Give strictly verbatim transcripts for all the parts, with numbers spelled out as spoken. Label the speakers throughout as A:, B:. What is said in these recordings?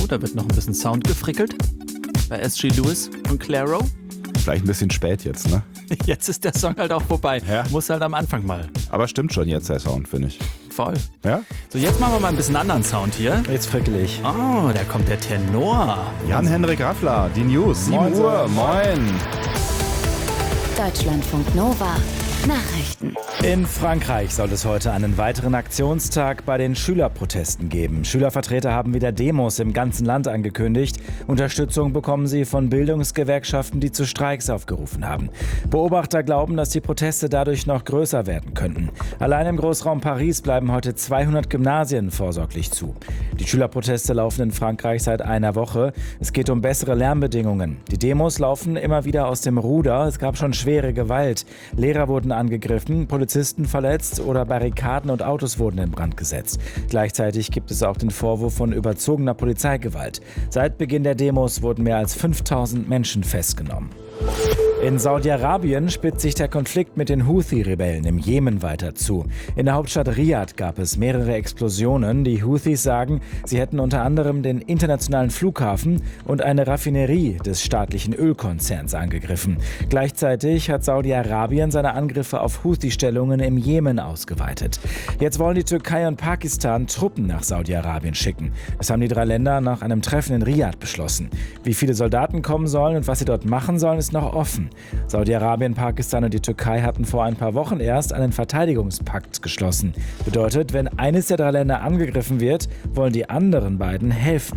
A: Oh, da wird noch ein bisschen Sound gefrickelt bei S G Lewis und Clairo.
B: Vielleicht ein bisschen spät jetzt, ne?
A: Jetzt ist der Song halt auch vorbei.
B: Ja.
A: Muss halt am Anfang mal.
B: Aber stimmt schon jetzt der Sound, finde ich.
A: Voll.
B: Ja?
A: So, jetzt machen wir mal ein bisschen anderen Sound hier.
C: Jetzt frickelig.
A: Oh, da kommt der Tenor.
B: Jan-Henrik Raffler, die News, sieben Uhr, moin.
D: Deutschlandfunk Nova. Nachrichten.
C: In Frankreich soll es heute einen weiteren Aktionstag bei den Schülerprotesten geben. Schülervertreter haben wieder Demos im ganzen Land angekündigt. Unterstützung bekommen sie von Bildungsgewerkschaften, die zu Streiks aufgerufen haben. Beobachter glauben, dass die Proteste dadurch noch größer werden könnten. Allein im Großraum Paris bleiben heute zweihundert Gymnasien vorsorglich zu. Die Schülerproteste laufen in Frankreich seit einer Woche. Es geht um bessere Lärmbedingungen. Die Demos laufen immer wieder aus dem Ruder. Es gab schon schwere Gewalt. Lehrer wurden angegriffen, Polizisten verletzt oder Barrikaden und Autos wurden in Brand gesetzt. Gleichzeitig gibt es auch den Vorwurf von überzogener Polizeigewalt. Seit Beginn der Demos wurden mehr als fünftausend Menschen festgenommen. In Saudi-Arabien spitzt sich der Konflikt mit den Houthi-Rebellen im Jemen weiter zu. In der Hauptstadt Riad gab es mehrere Explosionen. Die Houthis sagen, sie hätten unter anderem den internationalen Flughafen und eine Raffinerie des staatlichen Ölkonzerns angegriffen. Gleichzeitig hat Saudi-Arabien seine Angriffe auf Houthi-Stellungen im Jemen ausgeweitet. Jetzt wollen die Türkei und Pakistan Truppen nach Saudi-Arabien schicken. Das haben die drei Länder nach einem Treffen in Riad beschlossen. Wie viele Soldaten kommen sollen und was sie dort machen sollen, ist noch offen. Saudi-Arabien, Pakistan und die Türkei hatten vor ein paar Wochen erst einen Verteidigungspakt geschlossen. Bedeutet, wenn eines der drei Länder angegriffen wird, wollen die anderen beiden helfen.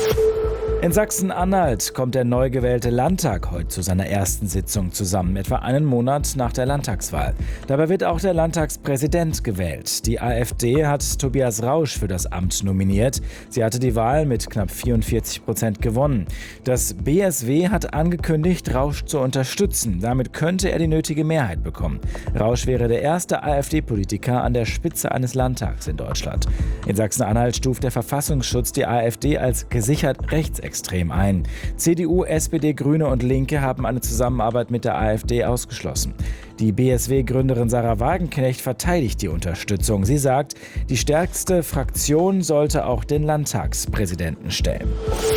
C: In Sachsen-Anhalt kommt der neu gewählte Landtag heute zu seiner ersten Sitzung zusammen, etwa einen Monat nach der Landtagswahl. Dabei wird auch der Landtagspräsident gewählt. Die AfD hat Tobias Rausch für das Amt nominiert. Sie hatte die Wahl mit knapp vierundvierzig Prozent gewonnen. Das B S W hat angekündigt, Rausch zu unterstützen. Damit könnte er die nötige Mehrheit bekommen. Rausch wäre der erste AfD-Politiker an der Spitze eines Landtags in Deutschland. In Sachsen-Anhalt stuft der Verfassungsschutz die AfD als gesichert rechtsextrem ein. C D U, S P D, Grüne und Linke haben eine Zusammenarbeit mit der AfD ausgeschlossen. Die B S W-Gründerin Sarah Wagenknecht verteidigt die Unterstützung. Sie sagt, die stärkste Fraktion sollte auch den Landtagspräsidenten stellen.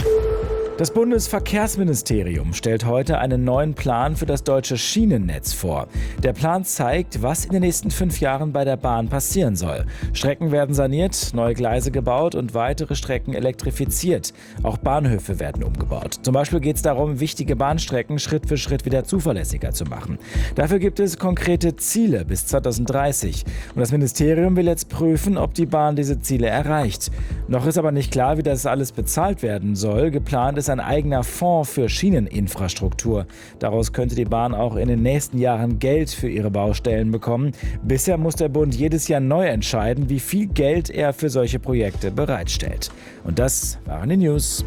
C: Das Bundesverkehrsministerium stellt heute einen neuen Plan für das deutsche Schienennetz vor. Der Plan zeigt, was in den nächsten fünf Jahren bei der Bahn passieren soll. Strecken werden saniert, neue Gleise gebaut und weitere Strecken elektrifiziert. Auch Bahnhöfe werden umgebaut. Zum Beispiel geht es darum, wichtige Bahnstrecken Schritt für Schritt wieder zuverlässiger zu machen. Dafür gibt es konkrete Ziele bis zweitausenddreißig. Und das Ministerium will jetzt prüfen, ob die Bahn diese Ziele erreicht. Noch ist aber nicht klar, wie das alles bezahlt werden soll. Geplant ist ein eigener Fonds für Schieneninfrastruktur. Daraus könnte die Bahn auch in den nächsten Jahren Geld für ihre Baustellen bekommen. Bisher muss der Bund jedes Jahr neu entscheiden, wie viel Geld er für solche Projekte bereitstellt. Und das waren die News.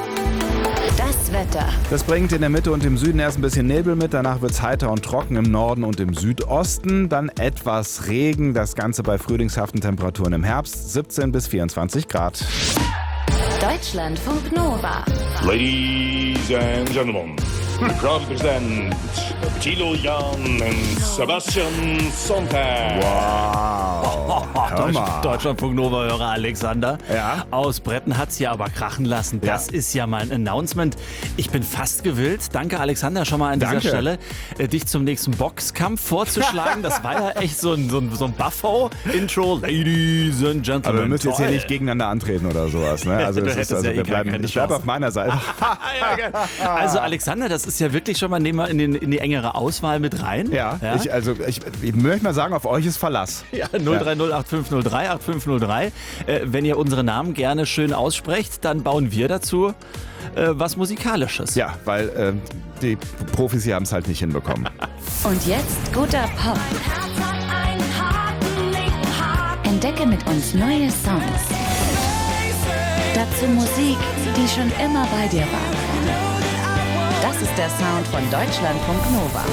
D: Das Wetter.
B: Das bringt in der Mitte und im Süden erst ein bisschen Nebel mit. Danach wird es heiter und trocken im Norden und im Südosten. Dann etwas Regen. Das Ganze bei frühlingshaften Temperaturen im Herbst. siebzehn bis vierundzwanzig Grad.
D: Deutschlandfunk Nova.
E: Ladies and gentlemen, proud present Thilo Jahn and Sebastian Sonntag.
B: Wow. Hör mal.
A: Deutschlandfunk Nova-Hörer Alexander
B: Ja?
A: aus Bretten hat's ja aber krachen lassen. Das
B: Ja.
A: ist ja mal ein Announcement. Ich bin fast gewillt, danke Alexander schon mal an
B: Danke.
A: dieser Stelle, äh, dich zum nächsten Boxkampf vorzuschlagen. Das war ja echt so ein, so ein, so ein Buffo-Intro. Ladies and Gentlemen.
B: Aber wir müssen jetzt hier
A: Toll.
B: nicht gegeneinander antreten oder sowas. Ne? Also,
A: Du
B: es ist,
A: hättest
B: also
A: ja eh
B: wir
A: gar
B: bleiben,
A: keine
B: ich bleibe
A: Chance.
B: auf meiner Seite.
A: Also Alexander, das ist ja wirklich schon mal, nehmen wir in, den, in die engere Auswahl mit rein.
B: Ja, Ich, also ich, ich möchte mal sagen, auf euch ist Verlass.
A: Ja, null drei null acht fünf null drei acht fünf null drei. Äh, wenn ihr unsere Namen gerne schön aussprecht, dann bauen wir dazu äh, was Musikalisches.
B: Ja, weil äh, die Profis hier haben es halt nicht hinbekommen.
D: Und jetzt guter Pop. Entdecke mit uns neue Songs. Dazu Musik, die schon immer bei dir war. Das ist der Sound von Deutschlandfunk Nova.